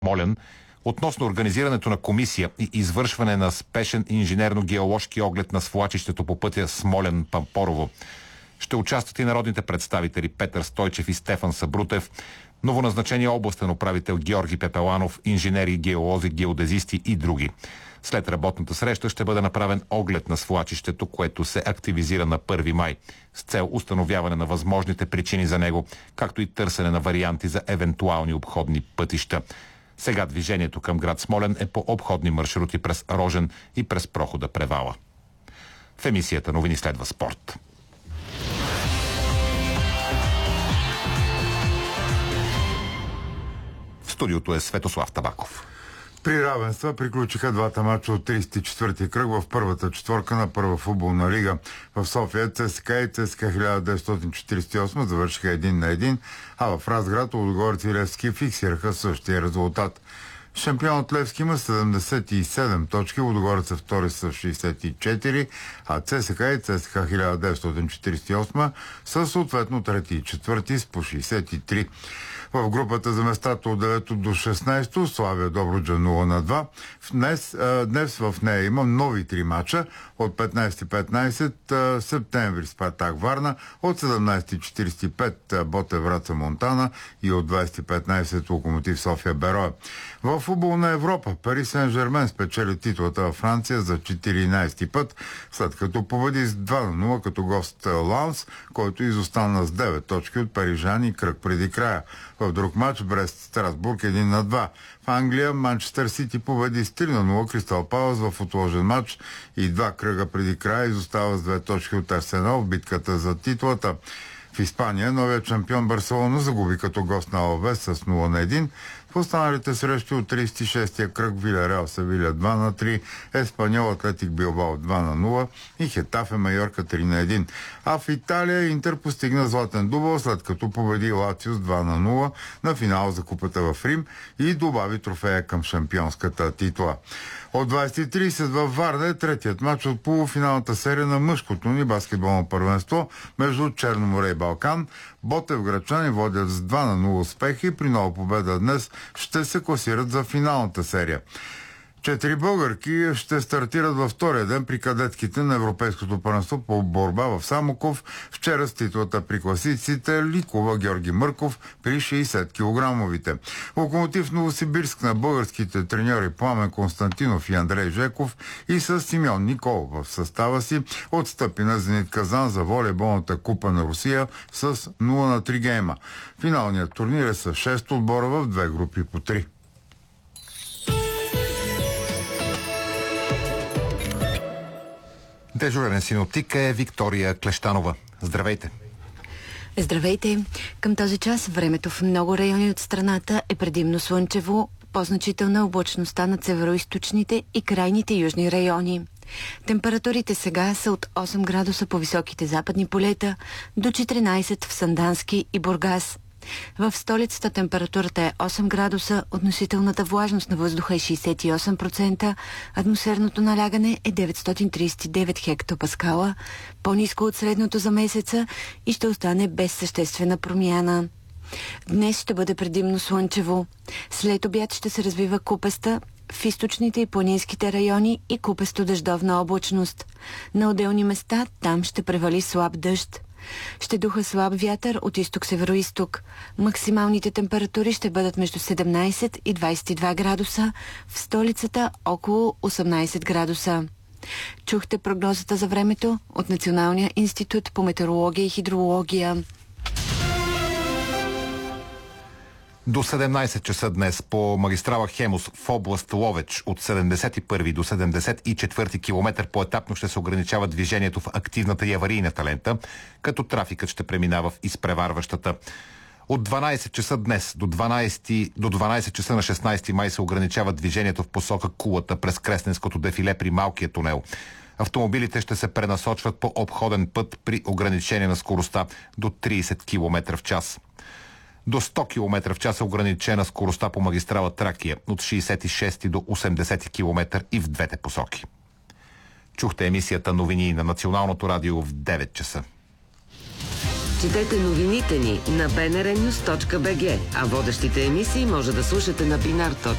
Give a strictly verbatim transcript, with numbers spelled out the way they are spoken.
Смолян относно организирането на комисия и извършване на спешен инженерно-геоложки оглед на свлачището по пътя Смолян-Пампорово. Ще участват и народните представители Петър Стойчев и Стефан Сабрутев, новоназначения областен управител Георги Пепеланов, инженери, геолози, геодезисти и други. След работната среща ще бъде направен оглед на свлачището, което се активизира на първи май, с цел установяване на възможните причини за него, както и търсене на варианти за евентуални обходни пътища. Сега движението към град Смолян е по обходни маршрути през Рожен и през прохода Превала. В емисията новини следва спорт. В студиото е Светослав Табаков. При равенства приключиха двата мача от тридесет и четвърти кръг в първата четворка на първа футболна лига. В София ЦСКА и ЦСКА хиляда деветстотин четиридесет и осма завършиха един на един, а в Разград Лудогорец и Левски фиксираха същия резултат. Шампионът Левски има седемдесет и седем точки, Лудогорец е втори с шейсет и четири, а ЦСКА и ЦСКА хиляда деветстотин четиридесет и осма са съответно трети и четвърти с по шейсет и три. В групата за местата от девето до шестнайсето Славия Добруджа нула на два. Днес, днес в нея има нови три мача от петнайсети петнайсет септември Спартак Варна, от седемнайсети четирийсет и пет Ботев Враца Монтана и от двайсети петнайсет Локомотив София Берое. В футбол на Европа Пари Сен-Жермен спечели титлата във Франция за четиринайсети път, след като победи с два на нула като гост Ланс, който изостана с девет точки от парижани кръг преди края. В друг матч Брест Страсбург един на два. В Англия Манчестър Сити победи с три на нула Кристал Палас в отложен матч и два кръга преди края изостава с две точки от Арсенал в битката за титлата. В Испания новият шампион Барселона загуби като гост на Алавес с нула на един. В останалите срещи от тридесет и шестия кръг Вилареал Севиля два на три, Еспаньол Атлетик Билбао два на нула и Хетафе Майорка три на един. А в Италия Интер постигна златен дубъл, след като победи Лацио с два на нула на финал за купата в Рим и добави трофея към шампионската титла. От двайсет и трийсет във Варна е третият матч от полуфиналната серия на мъжкото ни баскетболно първенство между Черно море и Балкан. Ботев грачани водят с два на нула успехи и при нова победа днес ще се класират за финалната серия. Четири българки ще стартират във втория ден при кадетките на Европейското първенство по борба в Самоков. Вчера с титлата при класиците Ликова Георги Мърков при шейсет килограмовите. Локомотив Новосибирск на българските треньори Пламен Константинов и Андрей Жеков и с Симеон Никол в състава си отстъпи на Зенит Казан за волейболната купа на Русия с нула на три гейма. Финалният турнир е с шест отбора в две групи по три. Дежурен синоптик е Виктория Клещанова. Здравейте! Здравейте! Към този час времето в много райони от страната е предимно слънчево, по-значителна облачността над североизточните и крайните южни райони. Температурите сега са от осем градуса по високите западни полета до четиринайсет в Сандански и Бургас. В столицата температурата е осем градуса, относителната влажност на въздуха е шейсет и осем процента, атмосферното налягане е деветстотин трийсет и девет хектопаскала, по-ниско от средното за месеца и ще остане без съществена промяна. Днес ще бъде предимно слънчево. След обяд ще се развива купеста в източните и планинските райони и купесто дъждовна облачност. На отделни места там ще превали слаб дъжд. Ще духа слаб вятър от изток-североизток. Максималните температури ще бъдат между седемнайсет и двайсет и два градуса, в столицата около осемнайсет градуса. Чухте прогнозата за времето от Националния институт по метеорология и хидрология. До седемнайсет часа днес по магистрала Хемус в област Ловеч от седемдесет и първи до седемдесет и четвърти километър поетапно ще се ограничава движението в активната и аварийната лента, като трафикът ще преминава в изпреварващата. От дванайсет часа днес до дванайсети, до дванайсет часа на шестнайсети май се ограничава движението в посока Кулата през Кресненското дефиле при Малкия тунел. Автомобилите ще се пренасочват по обходен път при ограничение на скоростта до трийсет километра в час. До сто километра в час е ограничена скоростта по магистрала Тракия от шейсет и шести до осемдесети километър и в двете посоки. Чухте емисията новини на Националното радио в девет часа. Четете новините ни на би ен ар нюз точка би джи, а водещите емисии може да слушате на бинар точка би джи.